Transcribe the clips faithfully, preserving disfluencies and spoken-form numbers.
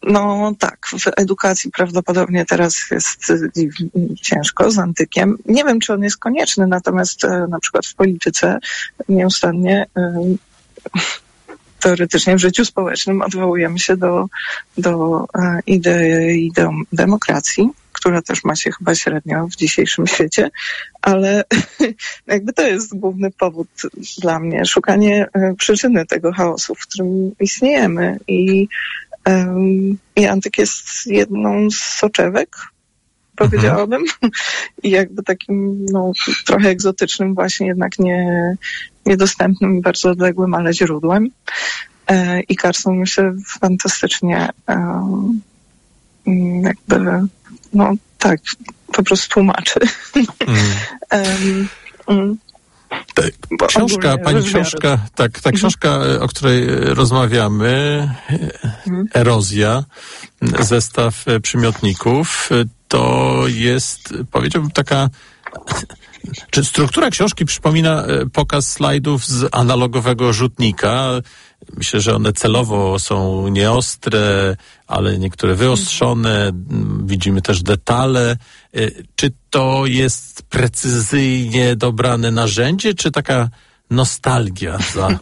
No tak, w edukacji prawdopodobnie teraz jest ciężko z antykiem. Nie wiem, czy on jest konieczny, natomiast na przykład w polityce nieustannie teoretycznie w życiu społecznym odwołujemy się do, do idei demokracji, która też ma się chyba średnio w dzisiejszym świecie, ale jakby to jest główny powód dla mnie, szukanie przyczyny tego chaosu, w którym istniejemy. I, um, i antyk jest jedną z soczewek, powiedziałabym, mhm. i jakby takim no, trochę egzotycznym, właśnie jednak nie, niedostępnym i bardzo odległym, ale źródłem. E, I Carson mi się fantastycznie um, jakby, no tak, po prostu tłumaczy. Mm. um, Ta książka, pani książka, tak, ta książka, o której rozmawiamy, Erozja, zestaw przymiotników, to jest, powiedziałbym, taka, czy struktura książki przypomina pokaz slajdów z analogowego rzutnika. Myślę, że one celowo są nieostre, ale niektóre wyostrzone. Widzimy też detale. Czy to jest precyzyjnie dobrane narzędzie, czy taka nostalgia za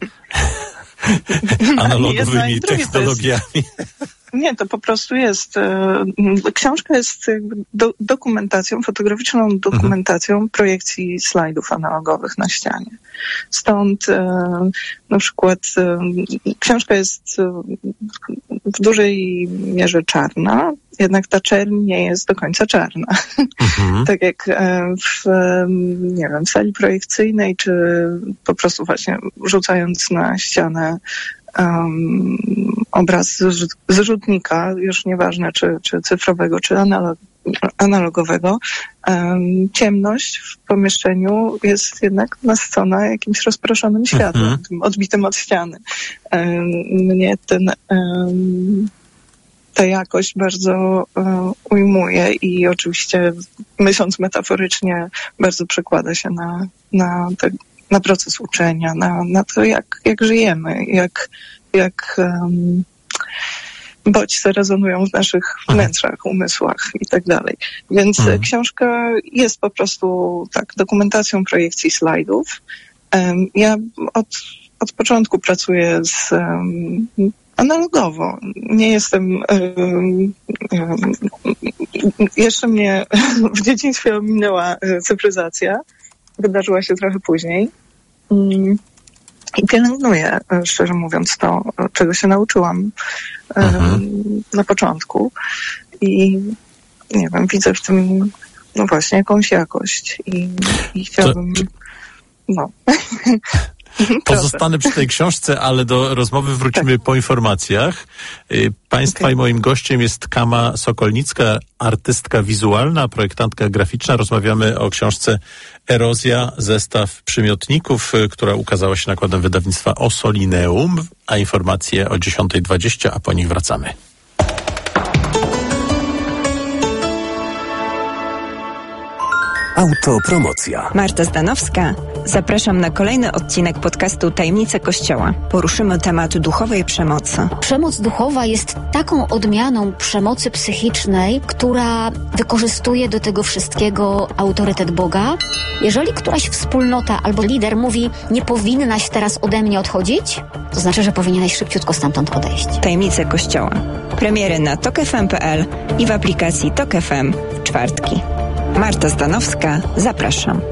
analogowymi technologiami? Nie, to po prostu jest, książka jest jakby do, dokumentacją, fotograficzną dokumentacją mhm. projekcji slajdów analogowych na ścianie. Stąd na przykład książka jest w dużej mierze czarna, jednak ta czerń nie jest do końca czarna. Mhm. Tak jak w, nie wiem, w sali projekcyjnej, czy po prostu właśnie rzucając na ścianę Um, obraz z, z rzutnika, już nieważne czy, czy cyfrowego, czy analog, analogowego, um, ciemność w pomieszczeniu jest jednak nasycona jakimś rozproszonym światłem, mm-hmm. odbitym od ściany. Um, mnie ten, um, ta jakość bardzo um, ujmuje i oczywiście, myśląc metaforycznie, bardzo przekłada się na, na te na proces uczenia, na, na to, jak, jak żyjemy, jak, jak um, bodźce rezonują w naszych wnętrzach, umysłach i tak dalej. Więc mhm. książka jest po prostu tak dokumentacją projekcji slajdów. Um, ja od, od początku pracuję z um, analogowo. Nie jestem um, um, jeszcze mnie w dzieciństwie ominęła cyfryzacja. Wydarzyła się trochę później. I pielęgnuję, szczerze mówiąc, to, czego się nauczyłam mhm. na początku. I nie wiem, widzę w tym, no właśnie, jakąś jakość. I, i chciałabym, to... no... Pozostanę przy tej książce, ale do rozmowy wrócimy tak. po informacjach. Państwa okay. i moim gościem jest Kama Sokolnicka, artystka wizualna, projektantka graficzna. Rozmawiamy o książce Erozja, zestaw przymiotników, która ukazała się nakładem wydawnictwa Ossolineum, a informacje o dziesiąta dwadzieścia, a po nich wracamy. Autopromocja. Marta Zdanowska. Zapraszam na kolejny odcinek podcastu Tajemnice Kościoła. Poruszymy temat duchowej przemocy. Przemoc duchowa jest taką odmianą przemocy psychicznej, która wykorzystuje do tego wszystkiego autorytet Boga. Jeżeli któraś wspólnota albo lider mówi, nie powinnaś teraz ode mnie odchodzić, to znaczy, że powinieneś szybciutko stamtąd odejść. Tajemnice Kościoła. Premiery na tok f m kropka p l i w aplikacji Tok F M w czwartki. Marta Zdanowska, zapraszam.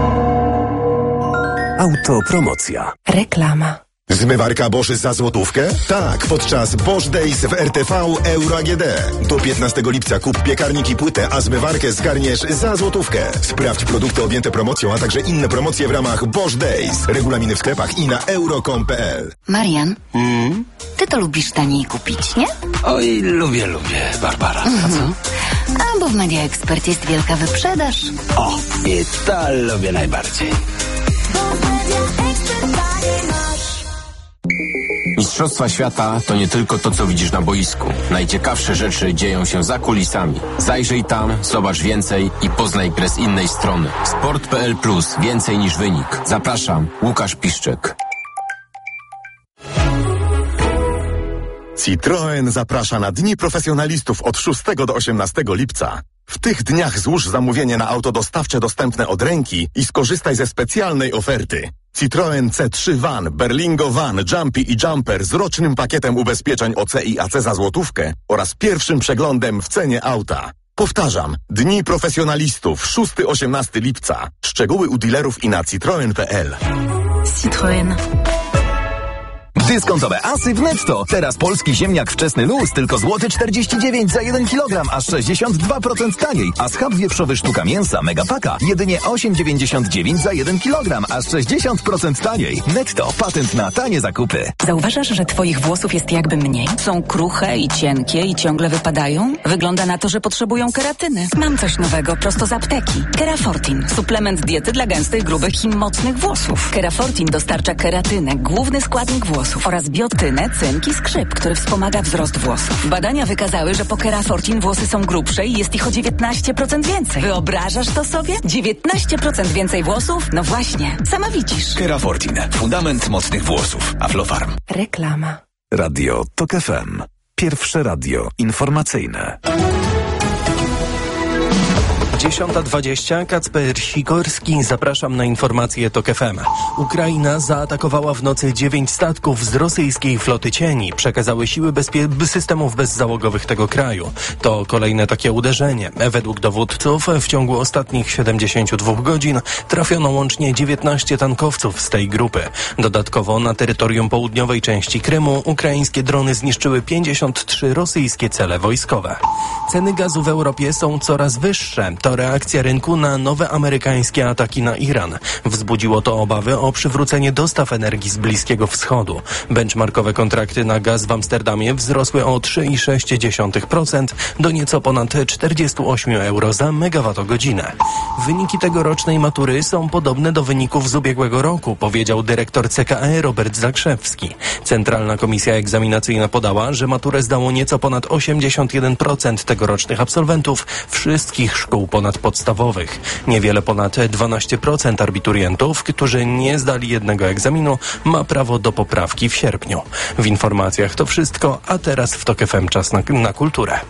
Autopromocja. Reklama. Zmywarka Bosch za złotówkę? Tak, podczas Bosch Days w R T V Euro A G D. Do piętnastego lipca kup piekarnik i płytę, a zmywarkę zgarniesz za złotówkę. Sprawdź produkty objęte promocją, a także inne promocje w ramach Bosch Days. Regulaminy w sklepach i na euro kropka com kropka p l. Marian, mm? ty to lubisz taniej kupić, nie? Oj, lubię, lubię, Barbara. Mm-hmm. A co? A, bo w Media Expert jest wielka wyprzedaż. O, i to lubię najbardziej. Mistrzostwa świata to nie tylko to, co widzisz na boisku. Najciekawsze rzeczy dzieją się za kulisami. Zajrzyj tam, zobacz więcej i poznaj grę z innej strony. sport kropka p l plus. Więcej niż wynik. Zapraszam, Łukasz Piszczek. Citroen zaprasza na Dni Profesjonalistów od szóstego do osiemnastego lipca. W tych dniach złóż zamówienie na auto dostawcze dostępne od ręki i skorzystaj ze specjalnej oferty. Citroen C trzy Van, Berlingo Van, Jumpy i Jumper z rocznym pakietem ubezpieczeń O C i A C za złotówkę oraz pierwszym przeglądem w cenie auta. Powtarzam, Dni Profesjonalistów szóstego do osiemnastego lipca. Szczegóły u dealerów i na citroen kropka p l. Citroen. Dyskontowe asy w Netto. Teraz polski ziemniak wczesny luz tylko złoty czterdzieści dziewięć za jeden kilogram, aż sześćdziesiąt dwa procent taniej. A schab wieprzowy sztuka mięsa Megapaka jedynie osiem dziewięćdziesiąt dziewięć za jeden kilogram, aż sześćdziesiąt procent taniej. Netto. Patent na tanie zakupy. Zauważasz, że twoich włosów jest jakby mniej? Są kruche i cienkie i ciągle wypadają? Wygląda na to, że potrzebują keratyny. Mam coś nowego prosto z apteki. Kerafortin. Suplement diety dla gęstych, grubych i mocnych włosów. Kerafortin dostarcza keratynę, główny składnik włosów, oraz biotynę, cynk i skrzyp, który wspomaga wzrost włosów. Badania wykazały, że po Kerafortin włosy są grubsze i jest ich o dziewiętnaście procent więcej. Wyobrażasz to sobie? dziewiętnaście procent więcej włosów? No właśnie, sama widzisz. Kerafortin. Fundament mocnych włosów. Aflofarm. Reklama. Radio Tok F M. Pierwsze radio informacyjne. dziesiąta dwadzieścia, Kacper Sikorski, zapraszam na informacje Tok F M. Ukraina zaatakowała w nocy dziewięć statków z rosyjskiej floty cieni. Przekazały siły bezpie- systemów bezzałogowych tego kraju. To kolejne takie uderzenie. Według dowódców w ciągu ostatnich siedemdziesięciu dwóch godzin trafiono łącznie dziewiętnaście tankowców z tej grupy. Dodatkowo na terytorium południowej części Krymu ukraińskie drony zniszczyły pięćdziesiąt trzy rosyjskie cele wojskowe. Ceny gazu w Europie są coraz wyższe. To reakcja rynku na nowe amerykańskie ataki na Iran. Wzbudziło to obawy o przywrócenie dostaw energii z Bliskiego Wschodu. Benchmarkowe kontrakty na gaz w Amsterdamie wzrosły o trzy przecinek sześć procent do nieco ponad czterdzieści osiem euro za megawattogodzinę. Wyniki tegorocznej matury są podobne do wyników z ubiegłego roku, powiedział dyrektor C K E Robert Zakrzewski. Centralna Komisja Egzaminacyjna podała, że maturę zdało nieco ponad osiemdziesiąt jeden procent tegorocznych absolwentów wszystkich szkół ponadpodstawowych. Niewiele ponad dwanaście procent abiturientów, którzy nie zdali jednego egzaminu, ma prawo do poprawki w sierpniu. W informacjach to wszystko, a teraz w Tok F M czas na, na kulturę.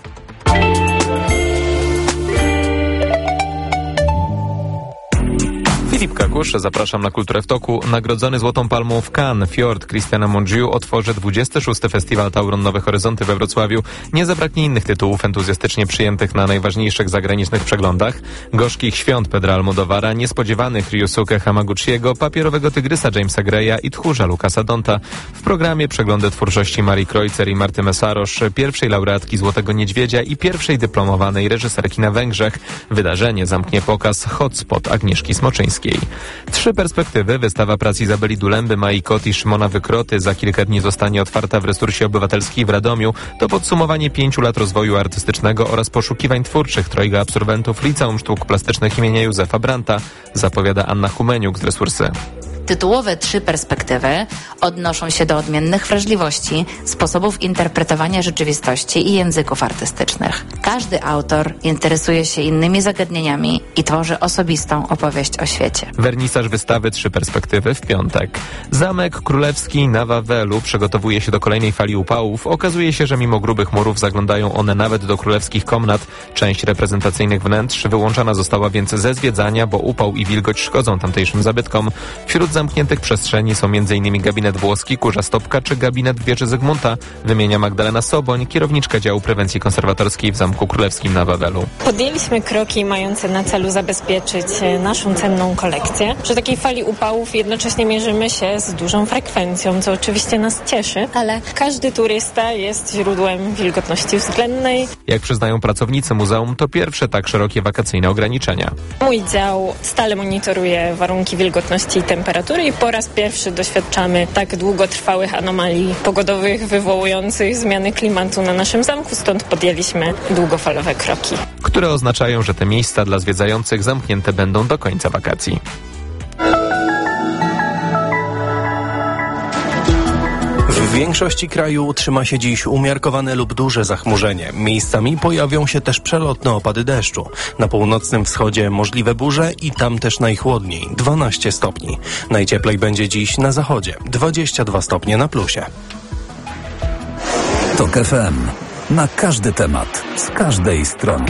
Filip Kakusz, zapraszam na Kulturę w Toku. Nagrodzony Złotą Palmą w Cannes Fjord Christiana Mongiu otworzy dwudziesty szósty Festiwal Tauron Nowe Horyzonty we Wrocławiu. Nie zabraknie innych tytułów entuzjastycznie przyjętych na najważniejszych zagranicznych przeglądach. Gorzkich świąt Pedra Almodovara, niespodziewanych Ryusuke Hamaguchiego, Papierowego Tygrysa Jamesa Greya i Tchórza Lucasa Donta. W programie przeglądy twórczości Marii Kreuzer i Marty Mesarosz, pierwszej laureatki Złotego Niedźwiedzia i pierwszej dyplomowanej reżyserki na Węgrzech. Wydarzenie zamknie pokaz Hotspot Agnieszki Smoczyńskiej. Trzy perspektywy. Wystawa prac Izabeli Dulęby, Mai Kot i Szymona Wykroty za kilka dni zostanie otwarta w Resursie Obywatelskiej w Radomiu. To podsumowanie pięciu lat rozwoju artystycznego oraz poszukiwań twórczych trojga absolwentów Liceum Sztuk Plastycznych imienia Józefa Brandta, zapowiada Anna Humeniuk z Resursy. Tytułowe trzy perspektywy odnoszą się do odmiennych wrażliwości, sposobów interpretowania rzeczywistości i języków artystycznych. Każdy autor interesuje się innymi zagadnieniami i tworzy osobistą opowieść o świecie. Wernisaż wystawy Trzy Perspektywy w piątek. Zamek Królewski na Wawelu przygotowuje się do kolejnej fali upałów. Okazuje się, że mimo grubych murów zaglądają one nawet do królewskich komnat. Część reprezentacyjnych wnętrz wyłączona została więc ze zwiedzania, bo upał i wilgoć szkodzą tamtejszym zabytkom. Wśród zamkniętych przestrzeni są m.in. gabinet włoski, Kurza Stopka czy gabinet wieży Zygmunta, wymienia Magdalena Soboń, kierowniczka działu prewencji konserwatorskiej w Zamku Królewskim na Wawelu. Podjęliśmy kroki mające na celu zabezpieczyć naszą cenną kolekcję. Przy takiej fali upałów jednocześnie mierzymy się z dużą frekwencją, co oczywiście nas cieszy, ale każdy turysta jest źródłem wilgotności względnej. Jak przyznają pracownicy muzeum, to pierwsze tak szerokie wakacyjne ograniczenia. Mój dział stale monitoruje warunki wilgotności i temperatury i po raz pierwszy doświadczamy tak długotrwałych anomalii pogodowych wywołujących zmiany klimatu na naszym zamku, stąd podjęliśmy długofalowe kroki, które oznaczają, że te miejsca dla zwiedzających zamknięte będą do końca wakacji. W większości kraju utrzyma się dziś umiarkowane lub duże zachmurzenie. Miejscami pojawią się też przelotne opady deszczu. Na północnym wschodzie możliwe burze i tam też najchłodniej, dwanaście stopni. Najcieplej będzie dziś na zachodzie, dwadzieścia dwa stopnie na plusie. TOK F M. Na każdy temat, z każdej strony.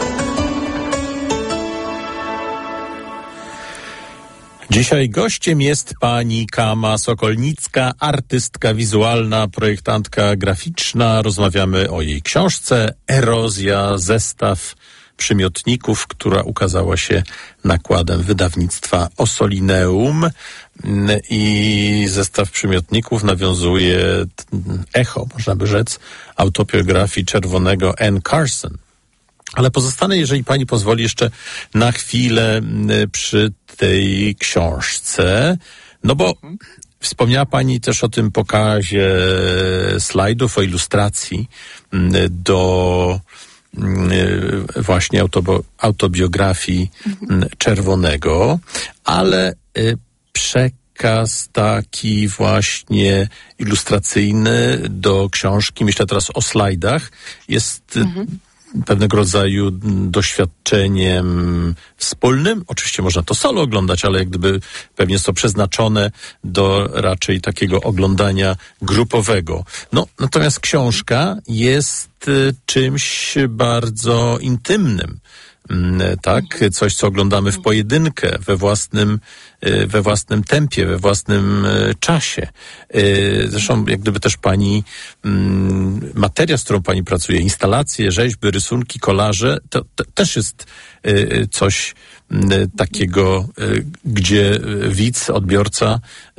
Dzisiaj gościem jest pani Kama Sokolnicka, artystka wizualna, projektantka graficzna. Rozmawiamy o jej książce Erozja, zestaw przymiotników, która ukazała się nakładem wydawnictwa Ossolineum. I zestaw przymiotników nawiązuje echo, można by rzec, autobiografii czerwonego Anne Carson. Ale pozostanę, jeżeli pani pozwoli, jeszcze na chwilę przy tej książce, no bo wspomniała pani też o tym pokazie slajdów, o ilustracji do właśnie autobi- autobiografii czerwonego, ale przekaz taki właśnie ilustracyjny do książki, myślę teraz o slajdach, jest mhm. pewnego rodzaju doświadczeniem wspólnym. Oczywiście można to solo oglądać, ale jak gdyby pewnie jest to przeznaczone do raczej takiego oglądania grupowego. No, natomiast książka jest czymś bardzo intymnym. Tak, coś, co oglądamy w pojedynkę, we własnym, we własnym tempie, we własnym czasie. Zresztą, jak gdyby też pani materia, z którą pani pracuje, instalacje, rzeźby, rysunki, kolaże, to, to też jest coś takiego, gdzie widz, odbiorca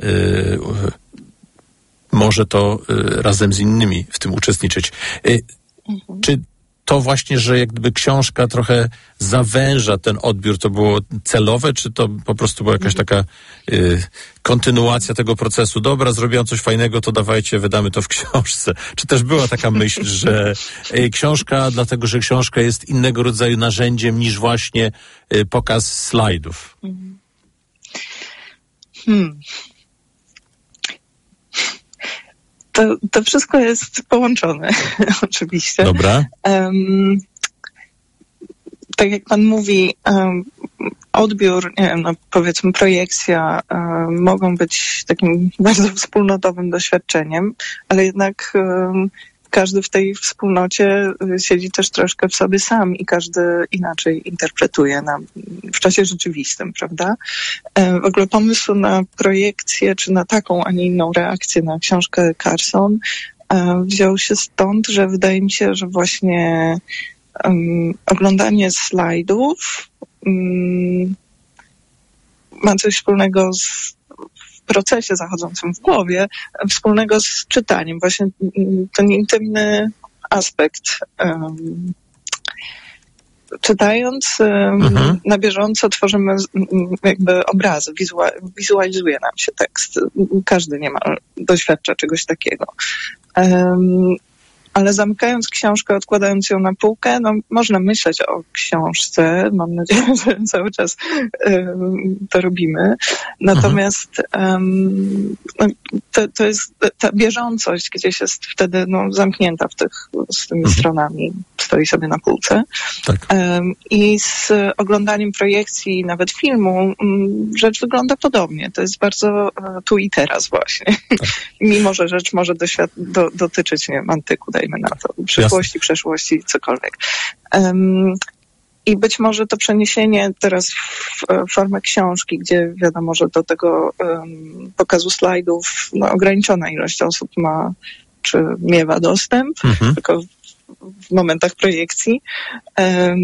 może to razem z innymi w tym uczestniczyć. Czy to właśnie, że jak gdyby książka trochę zawęża ten odbiór, to było celowe, czy to po prostu była jakaś taka y, kontynuacja tego procesu? Dobra, zrobiłam coś fajnego, to dawajcie, wydamy to w książce. Czy też była taka myśl, że y, książka, dlatego że książka jest innego rodzaju narzędziem niż właśnie y, pokaz slajdów? Hmm. To, to wszystko jest połączone, oczywiście. Dobra. Um, tak jak pan mówi, um, odbiór, nie wiem, no powiedzmy projekcja, um, mogą być takim bardzo wspólnotowym doświadczeniem, ale jednak um, każdy w tej wspólnocie siedzi też troszkę w sobie sam i każdy inaczej interpretuje na, w czasie rzeczywistym, prawda? W ogóle pomysł na projekcję, czy na taką, a nie inną reakcję na książkę Carson wziął się stąd, że wydaje mi się, że właśnie um, oglądanie slajdów um, ma coś wspólnego z procesie zachodzącym w głowie, wspólnego z czytaniem. Właśnie ten intymny aspekt. Um, czytając um, mhm. na bieżąco tworzymy jakby obrazy, wizua, wizualizuje nam się tekst. Każdy niemal doświadcza czegoś takiego. Um, ale zamykając książkę, odkładając ją na półkę, no można myśleć o książce. Mam nadzieję, że cały czas um, to robimy. Natomiast um, no, to, to jest ta bieżącość gdzieś jest wtedy no, zamknięta w tych, z tymi mhm. stronami. Stoi sobie na półce. Tak. Um, I z oglądaniem projekcji, nawet filmu, um, rzecz wygląda podobnie. To jest bardzo uh, tu i teraz właśnie. Tak. Mimo, że rzecz może doświad- do, dotyczyć, nie wiem, antyku, dajmy na to, przyszłości, przeszłości, cokolwiek. Um, I być może to przeniesienie teraz w formę książki, gdzie wiadomo, że do tego um, pokazu slajdów no, ograniczona ilość osób ma, czy miewa dostęp, mhm. tylko w momentach projekcji. Um,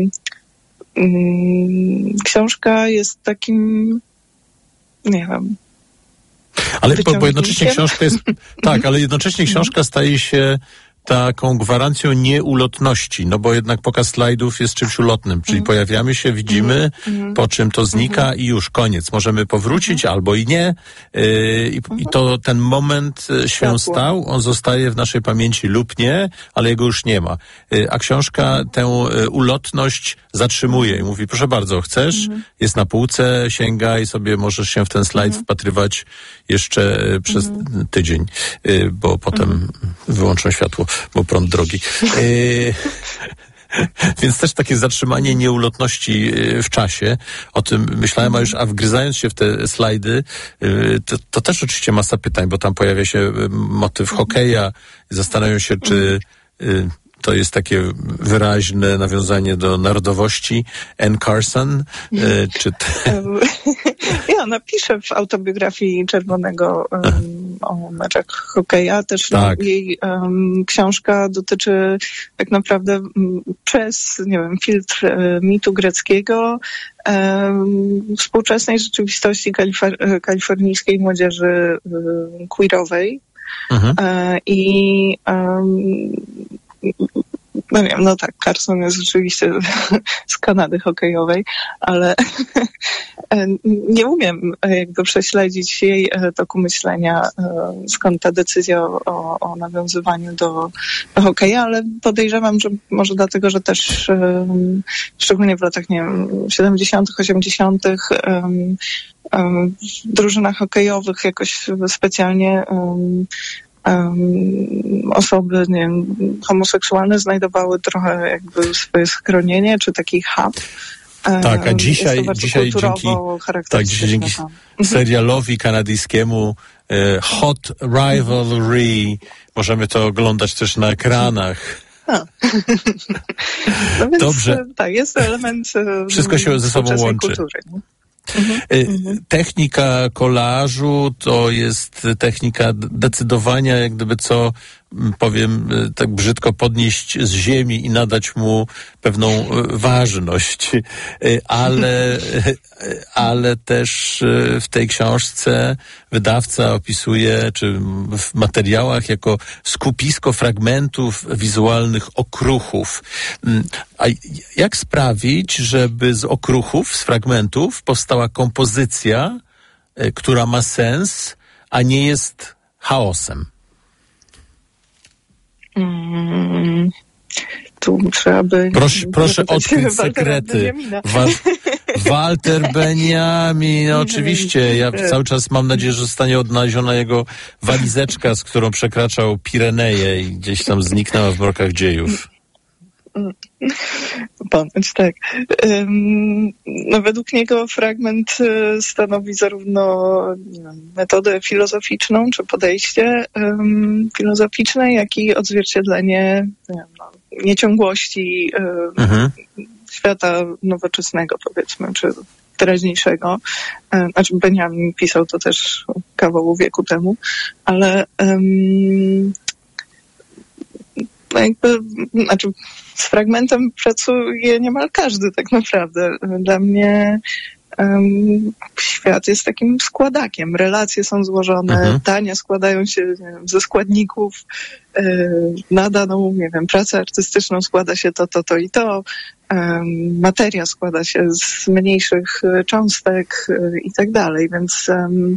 um, książka jest takim, nie wiem. Ale bo, bo jednocześnie książka jest, tak, ale jednocześnie książka staje się taką gwarancją nieulotności, no bo jednak pokaz slajdów jest czymś ulotnym, czyli mm. pojawiamy się, widzimy, mm. po czym to znika mm. i już koniec. Możemy powrócić mm. albo i nie yy, i, mm. i to ten moment się stał, on zostaje w naszej pamięci lub nie, ale jego już nie ma. Yy, a książka tę ulotność zatrzymuje i mówi, proszę bardzo, chcesz, mm. jest na półce, sięgaj sobie, możesz się w ten slajd mm. wpatrywać jeszcze przez mm. tydzień, yy, bo potem mm. wyłączą światło, bo prąd drogi. Yy, Więc też takie zatrzymanie nieulotności w czasie. O tym myślałem, a już a wgryzając się w te slajdy, to, to też oczywiście masa pytań, bo tam pojawia się motyw hokeja. Zastanawiam się, czy to jest takie wyraźne nawiązanie do narodowości Ann Carson, czy... Te... Ja napiszę w autobiografii Czerwonego um, o meczach hokeja. Też tak. no, jej um, książka dotyczy tak naprawdę um, przez, nie wiem, filtr um, mitu greckiego, um, współczesnej rzeczywistości kalifor- kalifornijskiej młodzieży um, queerowej. Mhm. E, I um, no wiem, no tak, Carson jest rzeczywiście z Kanady hokejowej, ale nie umiem jakby prześledzić jej toku myślenia, skąd ta decyzja o, o nawiązywaniu do, do hokeja, ale podejrzewam, że może dlatego, że też szczególnie w latach, nie wiem, siedemdziesiątych, osiemdziesiątych w drużynach hokejowych jakoś specjalnie Um, osoby, nie wiem, homoseksualne znajdowały trochę jakby swoje schronienie, czy taki hub. Tak, a dzisiaj, dzisiaj dzięki, tak, dzisiaj dzięki serialowi kanadyjskiemu e, Hot Rivalry możemy to oglądać też na ekranach. No. No więc, dobrze. Tak, jest to element wszystko się ze sobą łączy. Kultury, nie? Mhm. Technika kolażu to jest technika decydowania, jak gdyby co, powiem tak brzydko, podnieść z ziemi i nadać mu pewną ważność. Ale, ale też w tej książce wydawca opisuje, czy w materiałach, jako skupisko fragmentów wizualnych okruchów. A jak sprawić, żeby z okruchów, z fragmentów powstała kompozycja, która ma sens, a nie jest chaosem? Mm, tu trzeba by... Proszę, proszę odkryć sekrety. Wa- Walter Benjamin, no oczywiście. Ja cały czas mam nadzieję, że zostanie odnaleziona jego walizeczka, z którą przekraczał Pireneje i gdzieś tam zniknęła w mrokach dziejów. Ponoć tak. No, według niego fragment stanowi zarówno nie wiem, metodę filozoficzną, czy podejście um, filozoficzne, jak i odzwierciedlenie nie wiem, no, nieciągłości um, mhm. świata nowoczesnego, powiedzmy, czy teraźniejszego. Znaczy Benjamin pisał to też kawał wieku temu, ale um, no jakby, znaczy z fragmentem pracuje niemal każdy tak naprawdę. Dla mnie um, świat jest takim składakiem. Relacje są złożone, mhm. dania składają się nie wiem, ze składników. Yy, na daną, nie wiem, pracę artystyczną składa się to, to, to i to. Um, materia składa się z mniejszych cząstek yy, i tak dalej, więc um,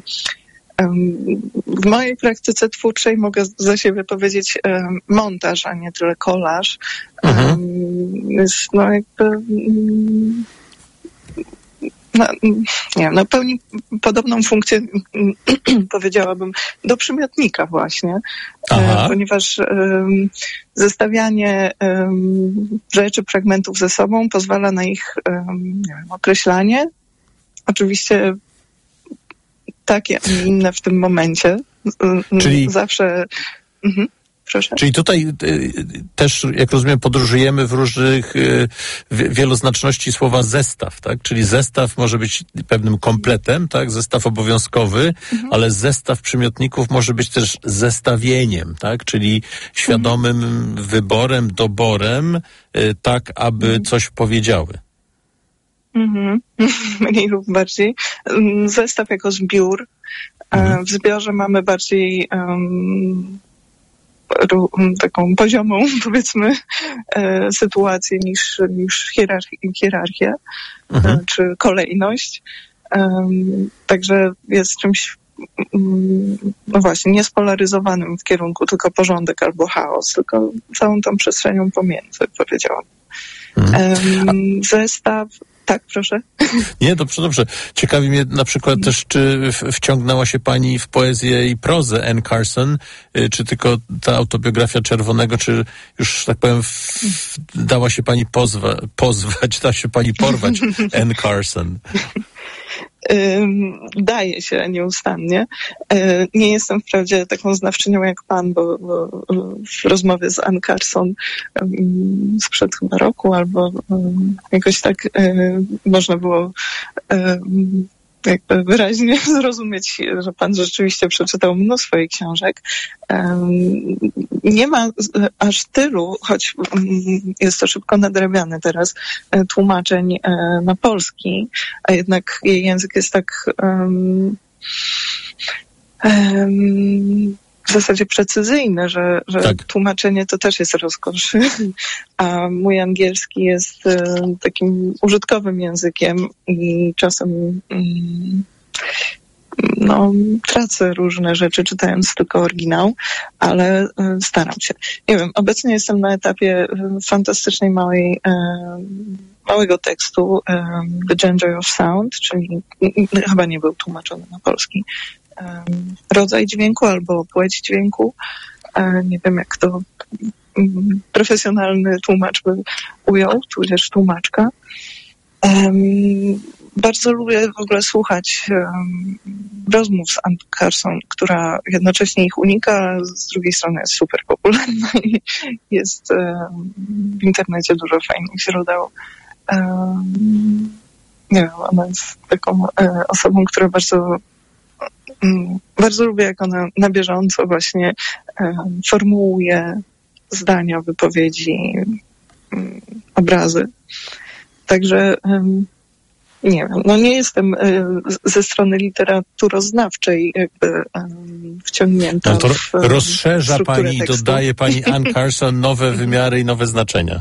w mojej praktyce twórczej mogę za siebie powiedzieć um, montaż, a nie tyle kolaż. Mhm. Um, jest no jakby um, no, nie wiem, no pełni podobną funkcję powiedziałabym do przymiotnika właśnie, e, ponieważ um, zestawianie um, rzeczy, fragmentów ze sobą pozwala na ich um, nie wiem, określanie. Oczywiście takie, a nie inne w tym momencie. Czyli zawsze... Mhm. Proszę. Czyli tutaj y, też, jak rozumiem, podróżujemy w różnych y, wieloznaczności słowa zestaw, tak? Czyli zestaw może być pewnym kompletem, tak? Zestaw obowiązkowy, mhm. ale zestaw przymiotników może być też zestawieniem, tak? Czyli świadomym mhm. wyborem, doborem, y, tak, aby mhm. coś powiedziały. Mhm. Mniej lub bardziej. Zestaw jako zbiór. Mhm. W zbiorze mamy bardziej um, taką poziomą, powiedzmy, e, sytuację niż, niż hierarchię, hierarchię mhm. e, czy kolejność. E, także jest czymś mm, no właśnie, niespolaryzowanym w kierunku tylko porządek albo chaos, tylko całą tą przestrzenią pomiędzy, powiedziałam. Mhm. E, zestaw Tak, proszę. Nie, dobrze, dobrze. Ciekawi mnie na przykład też, czy wciągnęła się pani w poezję i prozę Anne Carson, czy tylko ta autobiografia Czerwonego, czy już, tak powiem, w, dała się pani pozwa, pozwać, da się pani porwać Anne Carson? Daje się nieustannie. Nie jestem wprawdzie taką znawczynią jak pan, bo, bo w rozmowie z Anne Carson sprzed chyba roku albo jakoś tak można było jakby wyraźnie zrozumieć, że pan rzeczywiście przeczytał mnóstwo jej książek. Nie ma aż tylu, choć jest to szybko nadrabiane teraz, tłumaczeń na polski, a jednak jej język jest tak um, um, w zasadzie precyzyjny, że, że tak. Tłumaczenie to też jest rozkosz. A mój angielski jest y, takim użytkowym językiem i czasem y, no, tracę różne rzeczy czytając tylko oryginał, ale y, staram się. Nie wiem, obecnie jestem na etapie y, fantastycznej małej y, małego tekstu y, The Gender of Sound, czyli y, chyba nie był tłumaczony na polski. Rodzaj dźwięku albo płeć dźwięku. Nie wiem, jak to profesjonalny tłumacz by ujął, tudzież tłumaczka. Bardzo lubię w ogóle słuchać rozmów z Anne Carson, która jednocześnie ich unika, a z drugiej strony jest super popularna i jest w internecie dużo fajnych źródeł. Nie wiem, ona jest taką osobą, która bardzo Bardzo lubię, jak ona na bieżąco właśnie um, formułuje zdania, wypowiedzi, um, obrazy. Także um, nie wiem, no nie jestem um, ze strony literaturoznawczej jakby um, wciągnięta no to w rozszerza pani i tekstu. dodaje pani Anne Carson nowe wymiary i nowe znaczenia.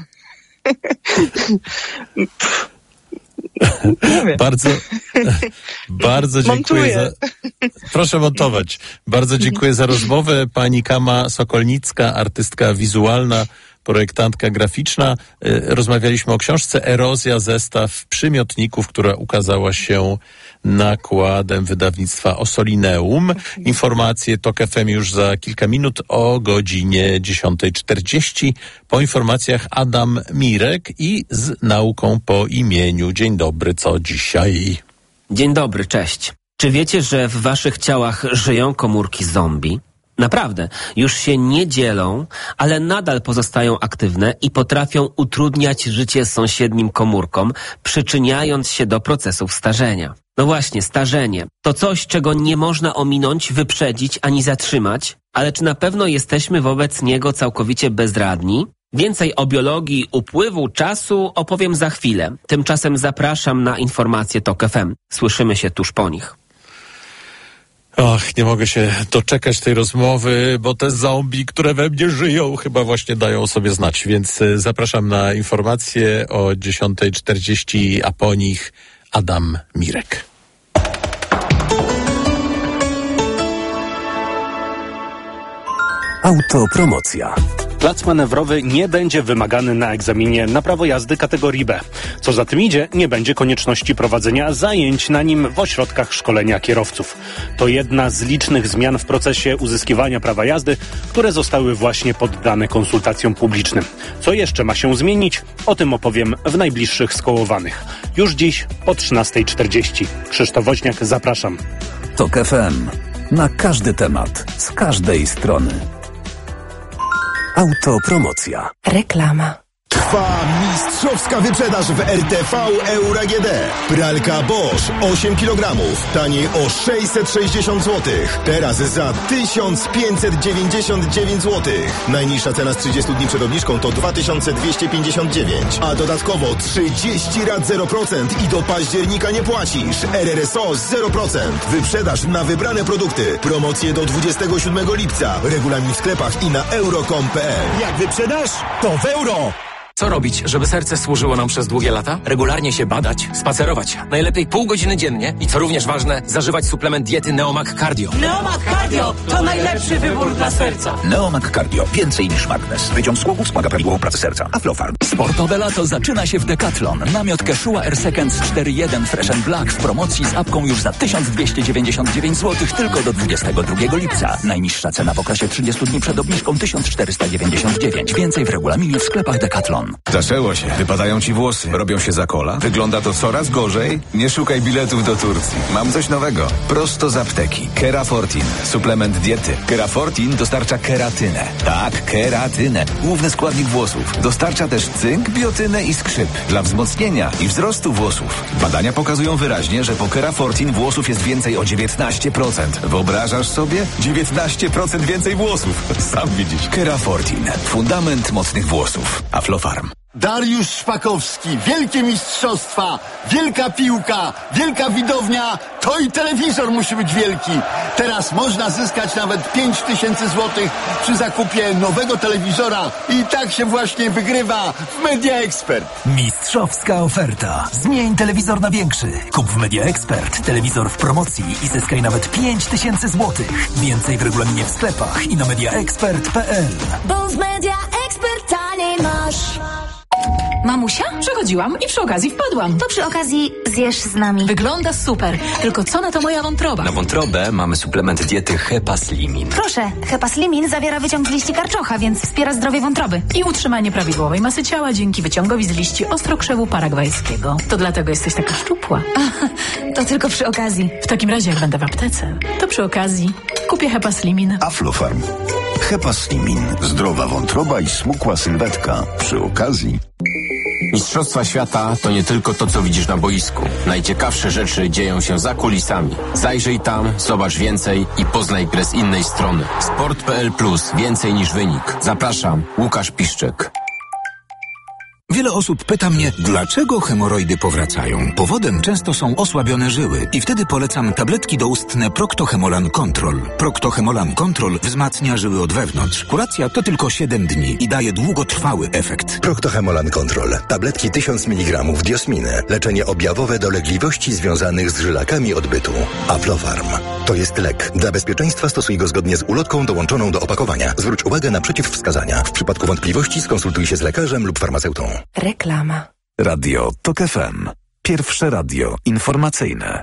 Bardzo, bardzo dziękuję za... Proszę montować. Bardzo dziękuję za rozmowę. Pani Kama Sokolnicka, artystka wizualna, projektantka graficzna. Rozmawialiśmy o książce Erozja, zestaw przymiotników, która ukazała się nakładem wydawnictwa Ossolineum. Informacje TOK F M już za kilka minut o godzinie dziesiąta czterdzieści. Po informacjach Adam Mirek i z nauką po imieniu. Dzień dobry, co dzisiaj? Dzień dobry, cześć. Czy wiecie, że w waszych ciałach żyją komórki zombie? Naprawdę, już się nie dzielą, ale nadal pozostają aktywne i potrafią utrudniać życie sąsiednim komórkom, przyczyniając się do procesów starzenia. No właśnie, starzenie. To coś, czego nie można ominąć, wyprzedzić ani zatrzymać, ale czy na pewno jesteśmy wobec niego całkowicie bezradni? Więcej o biologii upływu czasu opowiem za chwilę. Tymczasem zapraszam na informacje TOK F M. Słyszymy się tuż po nich. Och, nie mogę się doczekać tej rozmowy, bo te zombie, które we mnie żyją, chyba właśnie dają o sobie znać, więc zapraszam na informacje o dziesiąta czterdzieści, a po nich Adam Mirek. Autopromocja. Plac manewrowy nie będzie wymagany na egzaminie na prawo jazdy kategorii B. Co za tym idzie, nie będzie konieczności prowadzenia zajęć na nim w ośrodkach szkolenia kierowców. To jedna z licznych zmian w procesie uzyskiwania prawa jazdy, które zostały właśnie poddane konsultacjom publicznym. Co jeszcze ma się zmienić? O tym opowiem w najbliższych Skołowanych. Już dziś po trzynasta czterdzieści. Krzysztof Woźniak, zapraszam. TOK F M. Na każdy temat, z każdej strony. Autopromocja. Reklama. Trwa mistrzowska wyprzedaż w R T V Euro A G D. Pralka Bosch osiem kilogramów, taniej o sześćset sześćdziesiąt złotych. Teraz za tysiąc pięćset dziewięćdziesiąt dziewięć złotych. Najniższa cena z trzydziestu dni przed obniżką to dwa tysiące dwieście pięćdziesiąt dziewięć. A dodatkowo trzydzieści rat zero procent i do października nie płacisz. R R S O zero procent. Wyprzedaż na wybrane produkty. Promocje do dwudziestego siódmego lipca. Regulamin w sklepach i na euro kropka com kropka p l. Jak wyprzedasz? To w euro! Co robić, żeby serce służyło nam przez długie lata? Regularnie się badać, spacerować. Najlepiej pół godziny dziennie i co również ważne, zażywać suplement diety Neomag Cardio. Neomag Cardio to najlepszy wybór dla serca. Neomag Cardio. Więcej niż magnes. Wyciąg z głowy wspomaga prawidłową pracę serca. Aflofarm. Sportowe lato zaczyna się w Decathlon. Namiot Quechua Air Seconds cztery jeden Fresh and Black w promocji z apką już za tysiąc dwieście dziewięćdziesiąt dziewięć złotych tylko do dwudziestego drugiego lipca. Najniższa cena w okresie trzydziestu dni przed obniżką tysiąc czterysta dziewięćdziesiąt dziewięć. Więcej w regulaminie w sklepach Decathlon. Zaczęło się. Wypadają ci włosy. Robią się za kola. Wygląda to coraz gorzej. Nie szukaj biletów do Turcji. Mam coś nowego. Prosto z apteki. Kerafortin. Suplement diety. Kerafortin dostarcza keratynę. Tak, keratynę. Główny składnik włosów. Dostarcza też cynk, biotynę i skrzyp. Dla wzmocnienia i wzrostu włosów. Badania pokazują wyraźnie, że po Kerafortin włosów jest więcej o dziewiętnaście procent. Wyobrażasz sobie? dziewiętnaście procent więcej włosów. Sam widzisz. Kerafortin. Fundament mocnych włosów. Aflofarm. Dariusz Szpakowski, wielkie mistrzostwa, wielka piłka, wielka widownia, to i telewizor musi być wielki. Teraz można zyskać nawet pięć tysięcy złotych przy zakupie nowego telewizora i tak się właśnie wygrywa w Media Expert. Mistrzowska oferta. Zmień telewizor na większy. Kup w Media Expert telewizor w promocji i zyskaj nawet pięć tysięcy złotych. Więcej w regulaminie w sklepach i na mediaexpert kropka p l. Bo w Media Expert taniej masz. Mamusia? Przechodziłam i przy okazji wpadłam. To przy okazji zjesz z nami. Wygląda super, tylko co na to moja wątroba? Na wątrobę mamy suplement diety Hepaslimin. Proszę, Hepaslimin zawiera wyciąg z liści karczocha, więc wspiera zdrowie wątroby. I utrzymanie prawidłowej masy ciała dzięki wyciągowi z liści ostrokrzewu paragwajskiego. To dlatego jesteś taka szczupła. To tylko przy okazji. W takim razie jak będę w aptece, to przy okazji kupię Hepaslimin. Aflofarm. Hepaslimin. Zdrowa wątroba i smukła sylwetka. Przy okazji. Mistrzostwa świata to nie tylko to, co widzisz na boisku. Najciekawsze rzeczy dzieją się za kulisami. Zajrzyj tam, zobacz więcej i poznaj grę z innej strony. sport kropka p l plus. Więcej niż wynik. Zapraszam, Łukasz Piszczek. Wiele osób pyta mnie, dlaczego hemoroidy powracają. Powodem często są osłabione żyły i wtedy polecam tabletki doustne Procto-Hemolan Control. Procto-Hemolan Control wzmacnia żyły od wewnątrz. Kuracja to tylko siedem dni i daje długotrwały efekt. Procto-Hemolan Control. Tabletki tysiąc miligramów diosminy. Leczenie objawowe dolegliwości związanych z żylakami odbytu. Aflofarm. To jest lek. Dla bezpieczeństwa stosuj go zgodnie z ulotką dołączoną do opakowania. Zwróć uwagę na przeciwwskazania. W przypadku wątpliwości skonsultuj się z lekarzem lub farmaceutą. Reklama. Radio Tok F M. Pierwsze radio informacyjne.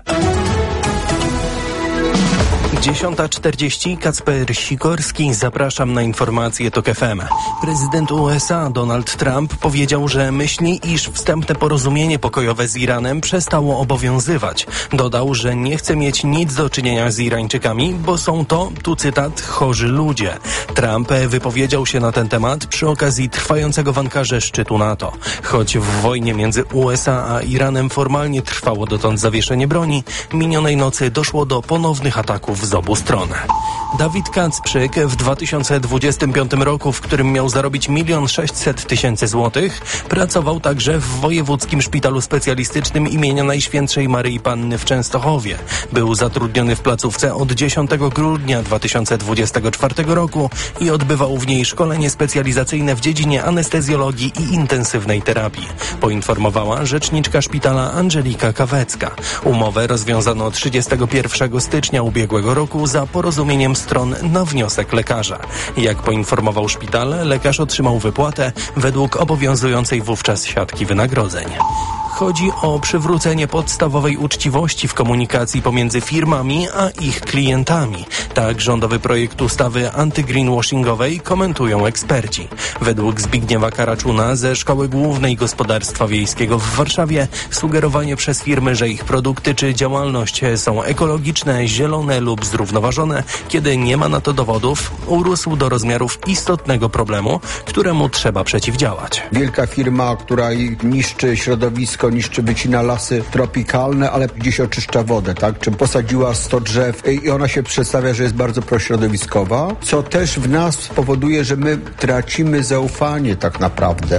dziesiąta czterdzieści, Kacper Sikorski, zapraszam na informacje Tok F M. Prezydent U S A Donald Trump powiedział, że myśli, iż wstępne porozumienie pokojowe z Iranem przestało obowiązywać. Dodał, że nie chce mieć nic do czynienia z Irańczykami, bo są to, tu cytat, chorzy ludzie. Trump wypowiedział się na ten temat przy okazji trwającego w Ankarze szczytu NATO. Choć w wojnie między U S A a Iranem formalnie trwało dotąd zawieszenie broni, minionej nocy doszło do ponownych ataków z obu stron. Dawid Kacprzyk w dwa tysiące dwudziestym piątym roku, w którym miał zarobić milion sześćset tysięcy złotych, pracował także w Wojewódzkim Szpitalu Specjalistycznym imienia Najświętszej Maryi Panny w Częstochowie. Był zatrudniony w placówce od dziesiątego grudnia dwa tysiące dwudziestego czwartego roku i odbywał w niej szkolenie specjalizacyjne w dziedzinie anestezjologii i intensywnej terapii. Poinformowała rzeczniczka szpitala Angelika Kawecka. Umowę rozwiązano trzydziestego pierwszego stycznia ubiegłego roku za porozumieniem stron na wniosek lekarza. Jak poinformował szpital, lekarz otrzymał wypłatę według obowiązującej wówczas siatki wynagrodzeń. Chodzi o przywrócenie podstawowej uczciwości w komunikacji pomiędzy firmami a ich klientami. Tak rządowy projekt ustawy anty-greenwashingowej komentują eksperci. Według Zbigniewa Karaczuna ze Szkoły Głównej Gospodarstwa Wiejskiego w Warszawie sugerowanie przez firmy, że ich produkty czy działalność są ekologiczne, zielone lub zrównoważone, kiedy nie ma na to dowodów, urósł do rozmiarów istotnego problemu, któremu trzeba przeciwdziałać. Wielka firma, która niszczy środowisko, niszczy, wycina lasy tropikalne, ale gdzieś oczyszcza wodę, tak? Czy posadziła sto drzew i ona się przedstawia, że jest bardzo prośrodowiskowa, co też w nas powoduje, że my tracimy zaufanie tak naprawdę. Z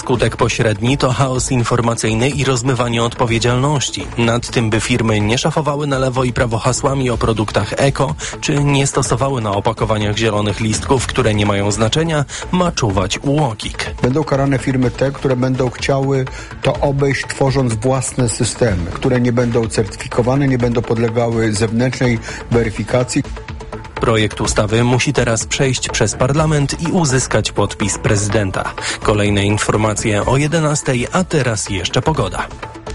skutek pośredni to chaos informacyjny i rozmywanie odpowiedzialności. Nad tym, by firmy nie szafowały na lewo i prawo hasłami o produktach eko, czy nie stosowały na opakowaniach zielonych listków, które nie mają znaczenia, ma czuwać U O K I K. Będą karane firmy te, które będą chciały to obejść, tworząc własne systemy, które nie będą certyfikowane, nie będą podlegały zewnętrznej weryfikacji. Projekt ustawy musi teraz przejść przez parlament i uzyskać podpis prezydenta. Kolejne informacje o jedenastej, a teraz jeszcze pogoda.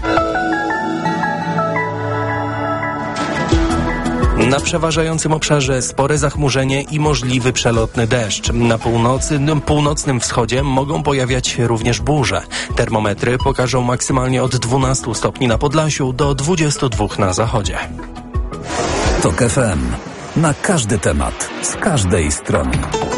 Na przeważającym obszarze spore zachmurzenie i możliwy przelotny deszcz. Na północy, północnym wschodzie mogą pojawiać się również burze. Termometry pokażą maksymalnie od dwunastu stopni na Podlasiu do dwudziestu dwóch na zachodzie. TOK F M. Na każdy temat, z każdej strony.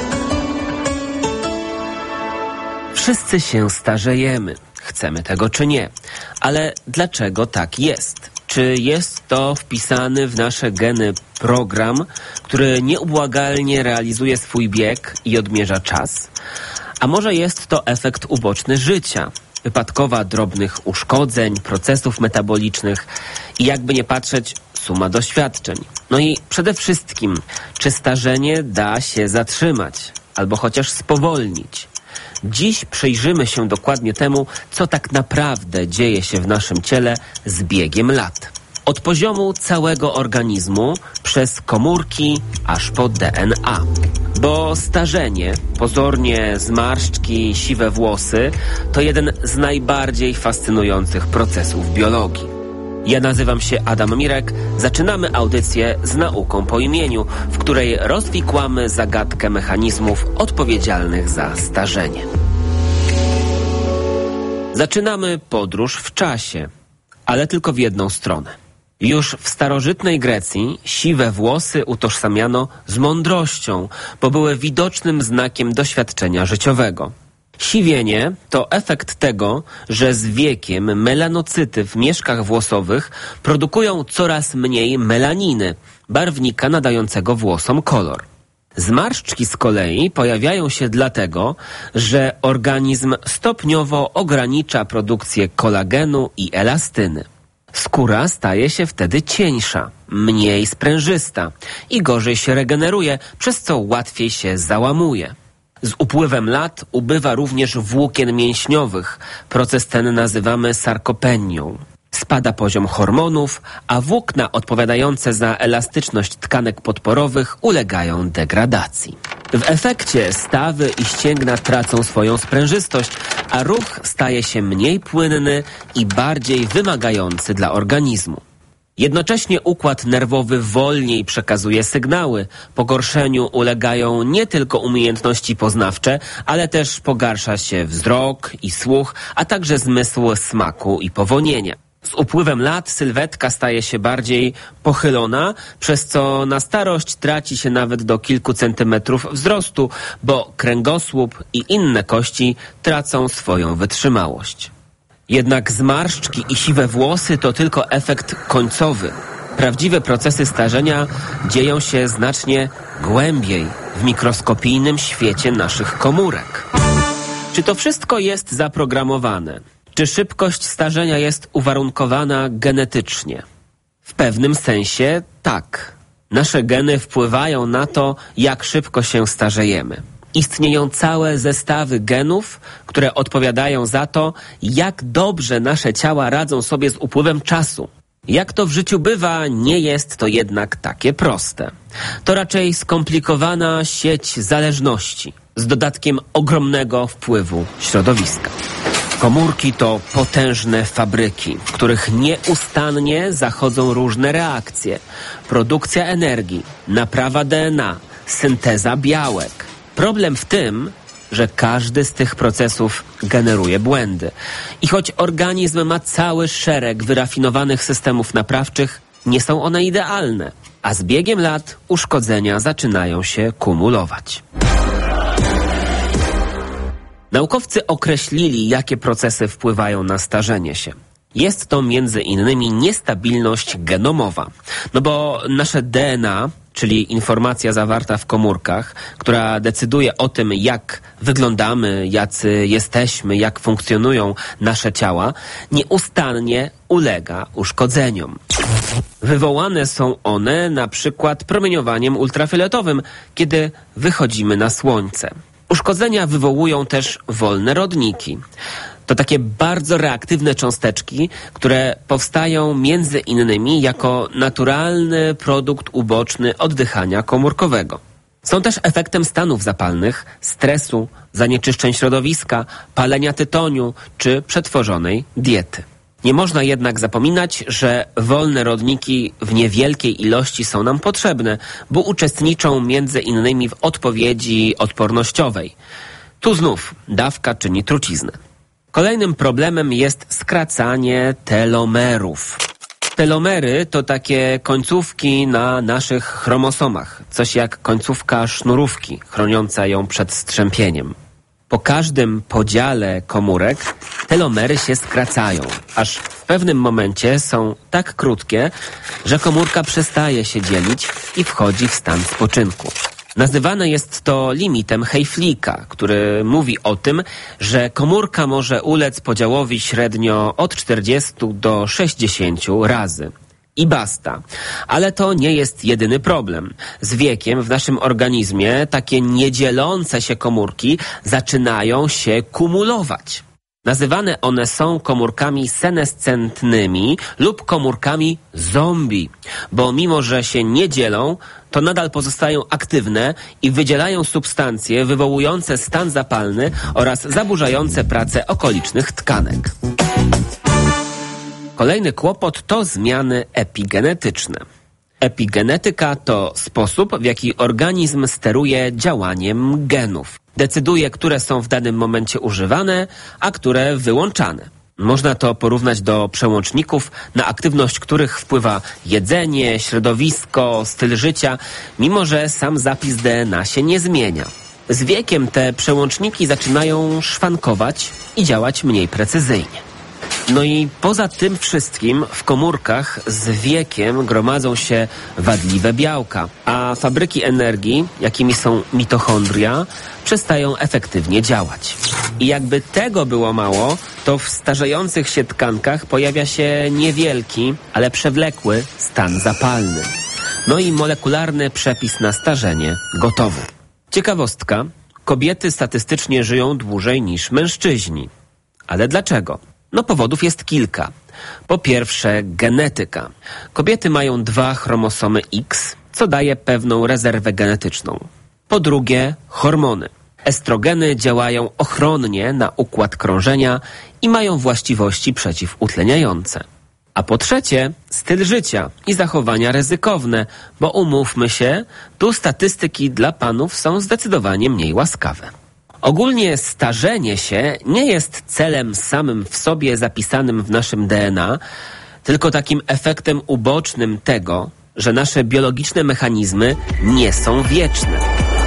Wszyscy się starzejemy, chcemy tego czy nie. Ale dlaczego tak jest? Czy jest to wpisany w nasze geny program, który nieubłagalnie realizuje swój bieg i odmierza czas? A może jest to efekt uboczny życia, wypadkowa drobnych uszkodzeń, procesów metabolicznych i jakby nie patrzeć, suma doświadczeń. No i przede wszystkim, czy starzenie da się zatrzymać albo chociaż spowolnić? Dziś przyjrzymy się dokładnie temu, co tak naprawdę dzieje się w naszym ciele z biegiem lat. Od poziomu całego organizmu, przez komórki, aż po D N A. Bo starzenie, pozornie zmarszczki, siwe włosy, to jeden z najbardziej fascynujących procesów biologii. Ja nazywam się Adam Mirek, zaczynamy audycję z nauką po imieniu, w której rozwikłamy zagadkę mechanizmów odpowiedzialnych za starzenie. Zaczynamy podróż w czasie, ale tylko w jedną stronę. Już w starożytnej Grecji siwe włosy utożsamiano z mądrością, bo były widocznym znakiem doświadczenia życiowego. Siwienie to efekt tego, że z wiekiem melanocyty w mieszkach włosowych produkują coraz mniej melaniny, barwnika nadającego włosom kolor. Zmarszczki z kolei pojawiają się dlatego, że organizm stopniowo ogranicza produkcję kolagenu i elastyny. Skóra staje się wtedy cieńsza, mniej sprężysta i gorzej się regeneruje, przez co łatwiej się załamuje. Z upływem lat ubywa również włókien mięśniowych. Proces ten nazywamy sarkopenią. Spada poziom hormonów, a włókna odpowiadające za elastyczność tkanek podporowych ulegają degradacji. W efekcie stawy i ścięgna tracą swoją sprężystość, a ruch staje się mniej płynny i bardziej wymagający dla organizmu. Jednocześnie układ nerwowy wolniej przekazuje sygnały. Pogorszeniu ulegają nie tylko umiejętności poznawcze, ale też pogarsza się wzrok i słuch, a także zmysł smaku i powonienia. Z upływem lat sylwetka staje się bardziej pochylona, przez co na starość traci się nawet do kilku centymetrów wzrostu, bo kręgosłup i inne kości tracą swoją wytrzymałość. Jednak zmarszczki i siwe włosy to tylko efekt końcowy. Prawdziwe procesy starzenia dzieją się znacznie głębiej w mikroskopijnym świecie naszych komórek. Czy to wszystko jest zaprogramowane? Czy szybkość starzenia jest uwarunkowana genetycznie? W pewnym sensie tak. Nasze geny wpływają na to, jak szybko się starzejemy. Istnieją całe zestawy genów, które odpowiadają za to, jak dobrze nasze ciała radzą sobie z upływem czasu. Jak to w życiu bywa, nie jest to jednak takie proste. To raczej skomplikowana sieć zależności z dodatkiem ogromnego wpływu środowiska. Komórki to potężne fabryki, w których nieustannie zachodzą różne reakcje. Produkcja energii, naprawa D N A, synteza białek. Problem w tym, że każdy z tych procesów generuje błędy. I choć organizm ma cały szereg wyrafinowanych systemów naprawczych, nie są one idealne, a z biegiem lat uszkodzenia zaczynają się kumulować. Naukowcy określili, jakie procesy wpływają na starzenie się. Jest to między innymi niestabilność genomowa, no bo nasze D N A czyli informacja zawarta w komórkach, która decyduje o tym, jak wyglądamy, jacy jesteśmy, jak funkcjonują nasze ciała, nieustannie ulega uszkodzeniom. Wywołane są one na przykład promieniowaniem ultrafioletowym, kiedy wychodzimy na słońce. Uszkodzenia wywołują też wolne rodniki. To takie bardzo reaktywne cząsteczki, które powstają między innymi jako naturalny produkt uboczny oddychania komórkowego. Są też efektem stanów zapalnych, stresu, zanieczyszczeń środowiska, palenia tytoniu czy przetworzonej diety. Nie można jednak zapominać, że wolne rodniki w niewielkiej ilości są nam potrzebne, bo uczestniczą między innymi w odpowiedzi odpornościowej. Tu znów dawka czyni truciznę. Kolejnym problemem jest skracanie telomerów. Telomery to takie końcówki na naszych chromosomach, coś jak końcówka sznurówki chroniąca ją przed strzępieniem. Po każdym podziale komórek telomery się skracają, aż w pewnym momencie są tak krótkie, że komórka przestaje się dzielić i wchodzi w stan spoczynku. Nazywane jest to limitem Hayflicka, który mówi o tym, że komórka może ulec podziałowi średnio od czterdziestu do sześćdziesięciu razy. I basta. Ale to nie jest jedyny problem. Z wiekiem w naszym organizmie takie niedzielące się komórki zaczynają się kumulować. Nazywane one są komórkami senescentnymi lub komórkami zombie, bo mimo że się nie dzielą, to nadal pozostają aktywne i wydzielają substancje wywołujące stan zapalny oraz zaburzające pracę okolicznych tkanek. Kolejny kłopot to zmiany epigenetyczne. Epigenetyka to sposób, w jaki organizm steruje działaniem genów. Decyduje, które są w danym momencie używane, a które wyłączane. Można to porównać do przełączników, na aktywność których wpływa jedzenie, środowisko, styl życia, mimo że sam zapis D N A się nie zmienia. Z wiekiem te przełączniki zaczynają szwankować i działać mniej precyzyjnie. No i poza tym wszystkim w komórkach z wiekiem gromadzą się wadliwe białka, a fabryki energii, jakimi są mitochondria, przestają efektywnie działać. I jakby tego było mało, to w starzejących się tkankach pojawia się niewielki, ale przewlekły stan zapalny. No i molekularny przepis na starzenie gotowy. Ciekawostka, kobiety statystycznie żyją dłużej niż mężczyźni. Ale dlaczego? No powodów jest kilka. Po pierwsze genetyka. Kobiety mają dwa chromosomy X, co daje pewną rezerwę genetyczną. Po drugie hormony. Estrogeny działają ochronnie na układ krążenia i mają właściwości przeciwutleniające. A po trzecie styl życia i zachowania ryzykowne, bo umówmy się, tu statystyki dla panów są zdecydowanie mniej łaskawe. Ogólnie starzenie się nie jest celem samym w sobie zapisanym w naszym D N A, tylko takim efektem ubocznym tego, że nasze biologiczne mechanizmy nie są wieczne.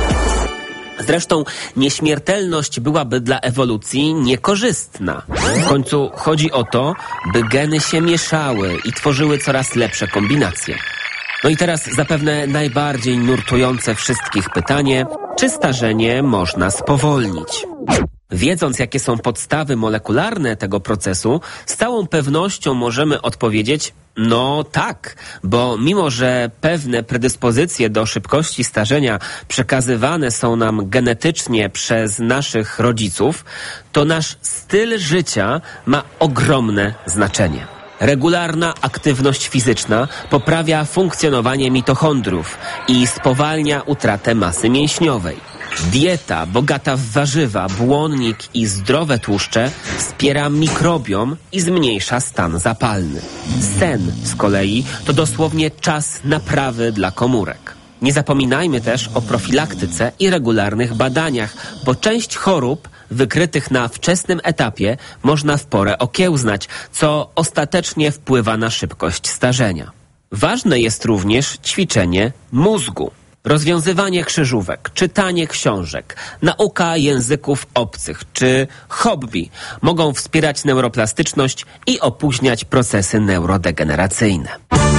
Zresztą nieśmiertelność byłaby dla ewolucji niekorzystna. W końcu chodzi o to, by geny się mieszały i tworzyły coraz lepsze kombinacje. No i teraz zapewne najbardziej nurtujące wszystkich pytanie, czy starzenie można spowolnić? Wiedząc, jakie są podstawy molekularne tego procesu, z całą pewnością możemy odpowiedzieć, no tak, bo mimo, że pewne predyspozycje do szybkości starzenia przekazywane są nam genetycznie przez naszych rodziców, to nasz styl życia ma ogromne znaczenie. Regularna aktywność fizyczna poprawia funkcjonowanie mitochondriów i spowalnia utratę masy mięśniowej. Dieta bogata w warzywa, błonnik i zdrowe tłuszcze wspiera mikrobiom i zmniejsza stan zapalny. Sen z kolei to dosłownie czas naprawy dla komórek. Nie zapominajmy też o profilaktyce i regularnych badaniach, bo część chorób wykrytych na wczesnym etapie można w porę okiełznać, co ostatecznie wpływa na szybkość starzenia. Ważne jest również ćwiczenie mózgu. Rozwiązywanie krzyżówek, czytanie książek, nauka języków obcych czy hobby mogą wspierać neuroplastyczność i opóźniać procesy neurodegeneracyjne.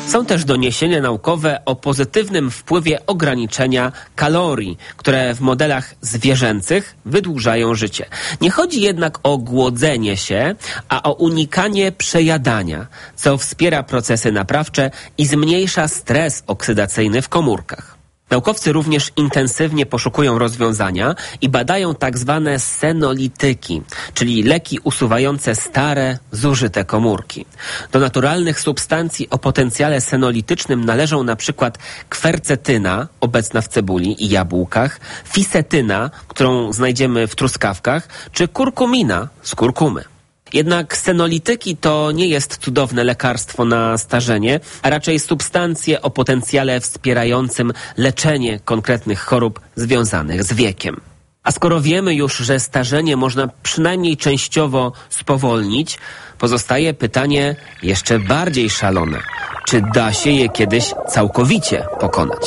Są też doniesienia naukowe o pozytywnym wpływie ograniczenia kalorii, które w modelach zwierzęcych wydłużają życie. Nie chodzi jednak o głodzenie się, a o unikanie przejadania, co wspiera procesy naprawcze i zmniejsza stres oksydacyjny w komórkach. Naukowcy również intensywnie poszukują rozwiązania i badają tak zwane senolityki, czyli leki usuwające stare, zużyte komórki. Do naturalnych substancji o potencjale senolitycznym należą na przykład kwercetyna, obecna w cebuli i jabłkach, fisetyna, którą znajdziemy w truskawkach, czy kurkumina z kurkumy. Jednak senolityki to nie jest cudowne lekarstwo na starzenie, a raczej substancje o potencjale wspierającym leczenie konkretnych chorób związanych z wiekiem. A skoro wiemy już, że starzenie można przynajmniej częściowo spowolnić, pozostaje pytanie jeszcze bardziej szalone. Czy da się je kiedyś całkowicie pokonać?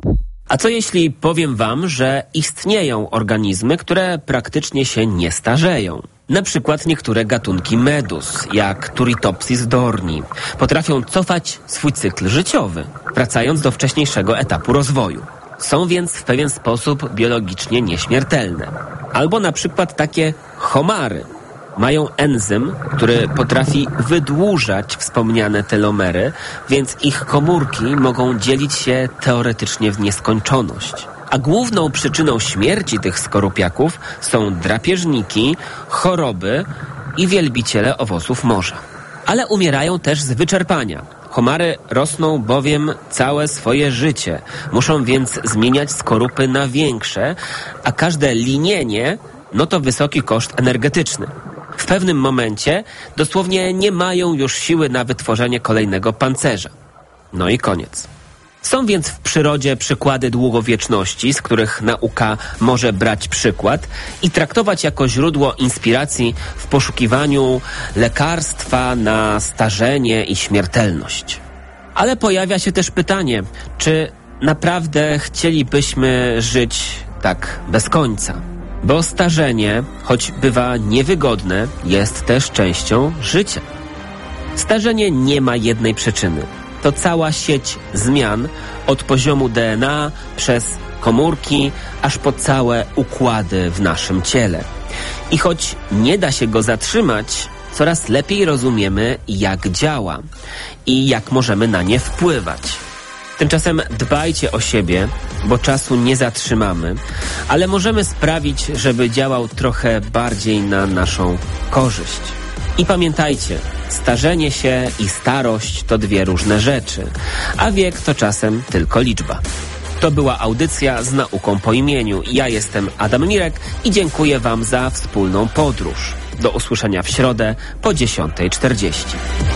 A co jeśli powiem wam, że istnieją organizmy, które praktycznie się nie starzeją? Na przykład niektóre gatunki medus, jak Turritopsis dorni, potrafią cofać swój cykl życiowy, wracając do wcześniejszego etapu rozwoju. Są więc w pewien sposób biologicznie nieśmiertelne. Albo na przykład takie homary. Mają enzym, który potrafi wydłużać wspomniane telomery, więc ich komórki mogą dzielić się teoretycznie w nieskończoność. A główną przyczyną śmierci tych skorupiaków są drapieżniki, choroby i wielbiciele owoców morza. Ale umierają też z wyczerpania. Homary rosną bowiem całe swoje życie. Muszą więc zmieniać skorupy na większe, a każde linienie no to wysoki koszt energetyczny. W pewnym momencie dosłownie nie mają już siły na wytworzenie kolejnego pancerza. No i koniec. Są więc w przyrodzie przykłady długowieczności, z których nauka może brać przykład i traktować jako źródło inspiracji w poszukiwaniu lekarstwa na starzenie i śmiertelność. Ale pojawia się też pytanie, czy naprawdę chcielibyśmy żyć tak bez końca? Bo starzenie, choć bywa niewygodne, jest też częścią życia. Starzenie nie ma jednej przyczyny. To cała sieć zmian od poziomu D N A przez komórki, aż po całe układy w naszym ciele. I choć nie da się go zatrzymać, coraz lepiej rozumiemy, jak działa i jak możemy na nie wpływać. Tymczasem dbajcie o siebie, bo czasu nie zatrzymamy, ale możemy sprawić, żeby działał trochę bardziej na naszą korzyść. I pamiętajcie, starzenie się i starość to dwie różne rzeczy, a wiek to czasem tylko liczba. To była audycja z nauką po imieniu. Ja jestem Adam Mirek i dziękuję wam za wspólną podróż. Do usłyszenia w środę po dziesiątej czterdzieści.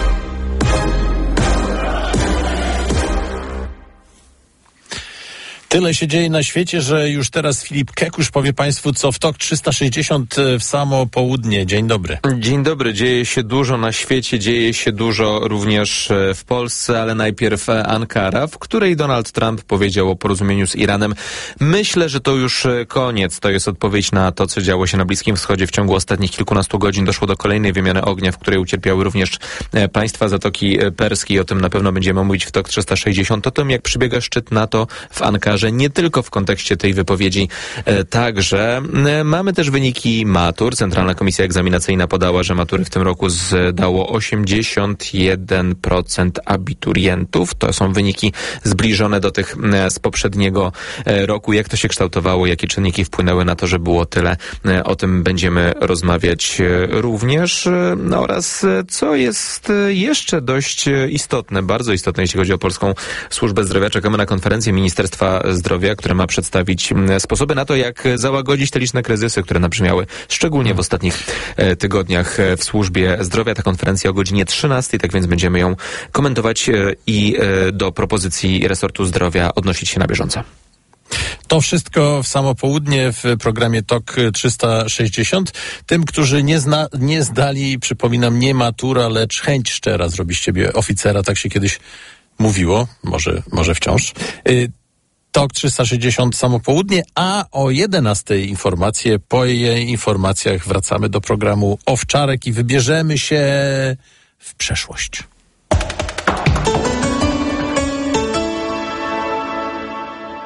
Tyle się dzieje na świecie, że już teraz Filip Kekusz powie państwu, co w Tok trzysta sześćdziesiąt w samo południe. Dzień dobry. Dzień dobry. Dzieje się dużo na świecie, dzieje się dużo również w Polsce, ale najpierw Ankara, w której Donald Trump powiedział o porozumieniu z Iranem. Myślę, że to już koniec. To jest odpowiedź na to, co działo się na Bliskim Wschodzie. W ciągu ostatnich kilkunastu godzin doszło do kolejnej wymiany ognia, w której ucierpiały również państwa Zatoki Perskiej. O tym na pewno będziemy mówić w Tok trzysta sześćdziesiąt. O tym, jak przebiega szczyt NATO w Ankarze. Nie tylko w kontekście tej wypowiedzi, e, także e, mamy też wyniki matur. Centralna Komisja Egzaminacyjna podała, że matury w tym roku zdało osiemdziesiąt jeden procent abiturientów. To są wyniki zbliżone do tych e, z poprzedniego e, roku. Jak to się kształtowało, jakie czynniki wpłynęły na to, że było tyle? E, o tym będziemy rozmawiać e, również e, oraz e, co jest e, jeszcze dość e, istotne, bardzo istotne, jeśli chodzi o Polską Służbę Zdrowia. Czekamy na konferencję Ministerstwa Zdrowia, które ma przedstawić sposoby na to, jak załagodzić te liczne kryzysy, które nabrzmiały, szczególnie w ostatnich e, tygodniach w służbie zdrowia. Ta konferencja o godzinie trzynastej, tak więc będziemy ją komentować e, i e, do propozycji resortu zdrowia odnosić się na bieżąco. To wszystko w samo południe w programie Tok trzysta sześćdziesiąt. Tym, którzy nie, zna, nie zdali, przypominam, nie matura, lecz chęć szczera zrobić z ciebie oficera, tak się kiedyś mówiło, może, może wciąż. Y, Tok trzysta sześćdziesiąt samo południe, a o jedenastej informacje, po jej informacjach wracamy do programu Owczarek i wybierzemy się w przeszłość.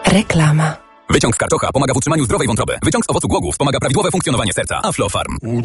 Reklama. Wyciąg z karczocha pomaga w utrzymaniu zdrowej wątroby. Wyciąg z owocu głogów wspomaga prawidłowe funkcjonowanie serca. Aflofarm.